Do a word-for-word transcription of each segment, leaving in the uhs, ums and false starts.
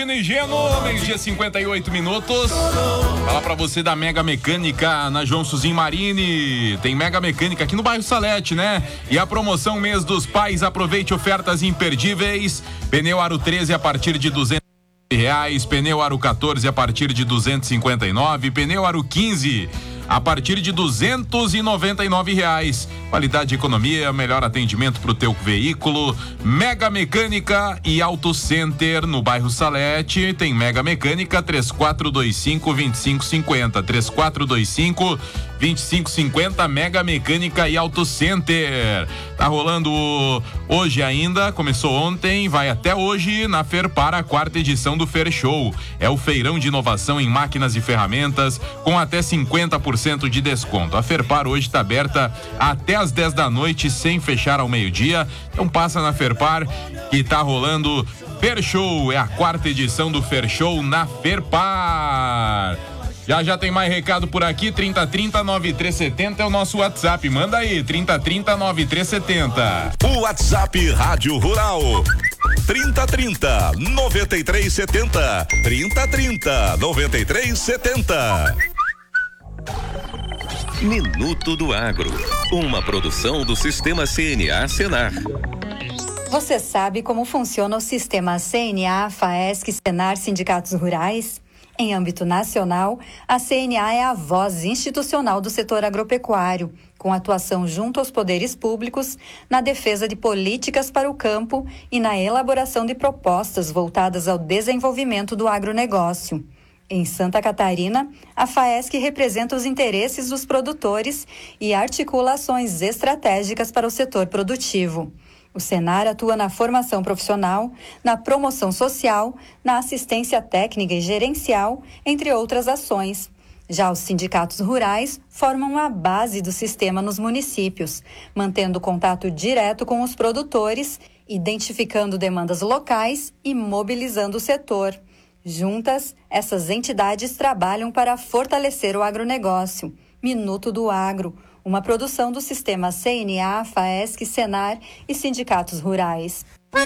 Divino e Geno, meio-dia cinquenta e oito minutos. Fala pra você da Mega Mecânica na João Suzin Marini. Tem Mega Mecânica aqui no bairro Salete, né? E a promoção mês dos pais, aproveite ofertas imperdíveis. Pneu Aro treze a partir de duzentos reais, pneu Aro quatorze a partir de duzentos e cinquenta e nove, pneu Aro quinze a partir de duzentos e noventa e nove reais. Qualidade de economia, melhor atendimento para o teu veículo. Mega Mecânica e Auto Center no bairro Salete. Tem Mega Mecânica três quatro dois cinco, dois cinco cinco zero, três quatro dois cinco, dois cinco cinco zero. Mega Mecânica e Auto Center. Tá rolando hoje ainda, começou ontem, vai até hoje na Ferpar, a quarta edição do Fer Show. É o feirão de inovação em máquinas e ferramentas com até cinquenta por cento de desconto. A Ferpar hoje está aberta até às dez da noite, sem fechar ao meio-dia. Então passa na Ferpar que tá rolando Fer Show, é a quarta edição do Fer Show na Ferpar. Já já tem mais recado por aqui, trinta trinta, nove três setenta é o nosso WhatsApp. Manda aí, trinta trinta, nove três setenta. O WhatsApp Rádio Rural. trinta trinta, noventa e três setenta. trinta trinta, noventa e três setenta. Minuto do Agro. Uma produção do Sistema C N A Senar. Você sabe como funciona o Sistema C N A, FAESC, Senar, Sindicatos Rurais? Em âmbito nacional, a C N A é a voz institucional do setor agropecuário, com atuação junto aos poderes públicos, na defesa de políticas para o campo e na elaboração de propostas voltadas ao desenvolvimento do agronegócio. Em Santa Catarina, a FAESC representa os interesses dos produtores e articula ações estratégicas para o setor produtivo. O Senar atua na formação profissional, na promoção social, na assistência técnica e gerencial, entre outras ações. Já os sindicatos rurais formam a base do sistema nos municípios, mantendo contato direto com os produtores, identificando demandas locais e mobilizando o setor. Juntas, essas entidades trabalham para fortalecer o agronegócio. Minuto do Agro, uma produção do Sistema C N A, FAESC, Senar e Sindicatos Rurais.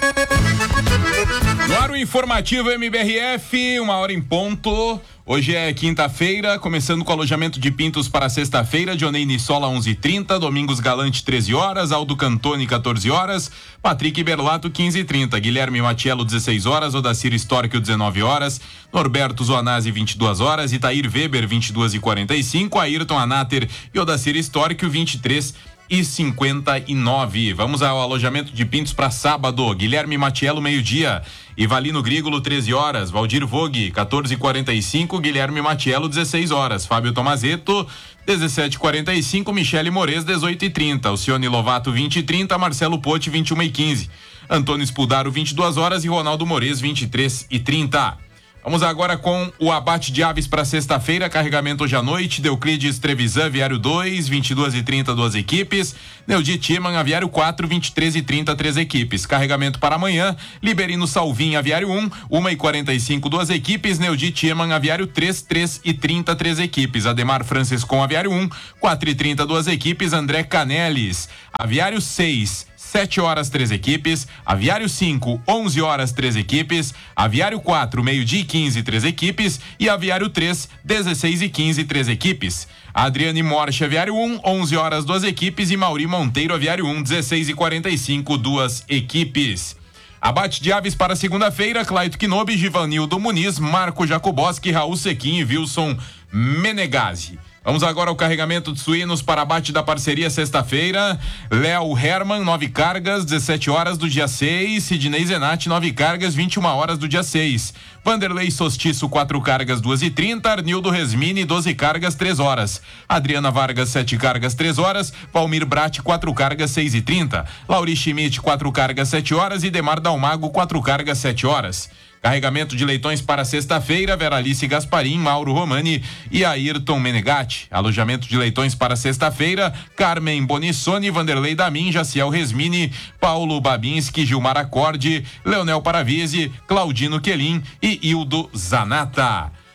No ar o informativo M B R F, uma hora em ponto. Hoje é quinta-feira, começando com alojamento de pintos para sexta-feira. Dionei Nissola, onze e trinta, Domingos Galante, treze horas, Aldo Cantoni, quatorze horas, Patrick Berlato, quinze e trinta, Guilherme Matiello, dezesseis horas, Odacir Histórico, dezenove horas, Norberto Zoanazzi, vinte e duas horas, Itair Weber, vinte e duas e quarenta e cinco, Ayrton Anater e Odacir Histórico, vinte e três e cinquenta e nove. Vamos ao alojamento de pintos para sábado. Guilherme Matiello, meio-dia. Ivalino Grígolo, treze horas. Valdir Vogue, quatorze e quarenta e cinco. Guilherme Matiello, dezesseis horas. Fábio Tomazetto, dezessete e quarenta e cinco. Michele Mores, dezoito e trinta. Alcione Lovato, vinte e trinta. Marcelo Pote, vinte e uma e quinze. Antônio Spudaro, vinte e duas horas. E Ronaldo Mores, vinte e três e trinta. Vamos agora com o abate de aves para sexta-feira, carregamento hoje à noite. Deuclides Trevisan, aviário dois, vinte e duas e trinta, duas equipes. Neudi Timan, aviário quatro, vinte e três e trinta, três equipes. Carregamento para amanhã, Liberino Salvim, aviário um, uma e quarenta e cinco, duas equipes. Neudi Timan, aviário três, três e trinta, três equipes. Ademar Franciscon, aviário um, quatro e trinta, duas equipes. André Canelis, aviário seis, sete horas, três equipes. Aviário cinco, onze horas, três equipes. Aviário quatro, meio-dia e quinze, três equipes. E Aviário três, dezesseis e quinze, três equipes. Adriane Morche, Aviário um, onze horas, duas equipes. E Mauri Monteiro, Aviário um, dezesseis e quarenta e cinco, duas equipes. Abate de aves para segunda-feira, Claito Quinobi, Givanildo Muniz, Marco Jacoboski, Raul Sequim e Wilson Menegazzi. Vamos agora ao carregamento de suínos para abate da parceria sexta-feira. Léo Herman, nove cargas, dezessete horas do dia seis. Sidney Zenatti, nove cargas, vinte e uma horas do dia seis. Vanderlei Sostiço, quatro cargas, duas e trinta. Arnildo Resmini, doze cargas, três horas. Adriana Vargas, sete cargas, três horas. Valmir Brat, quatro cargas, seis e trinta. Lauri Schmidt, quatro cargas, sete horas. E Demar Dalmago, quatro cargas, sete horas. Carregamento de leitões para sexta-feira, Veralice Gasparim, Mauro Romani e Ayrton Menegatti. Alojamento de leitões para sexta-feira, Carmen Bonissoni, Vanderlei Damin, Jaciel Resmini, Paulo Babinski, Gilmar Acorde, Leonel Paravise, Claudino Quelin e Hildo Zanata.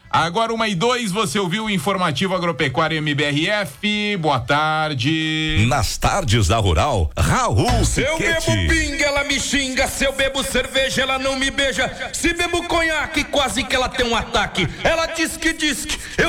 Agora uma e dois, você ouviu o informativo agropecuário M B R F. Boa tarde. Nas tardes da Rural, Raul Se eu Siquete. bebo pinga, ela me xinga. Se eu bebo cerveja, ela não me beija. Se bebo conhaque, quase que ela tem um ataque. Ela diz que diz que eu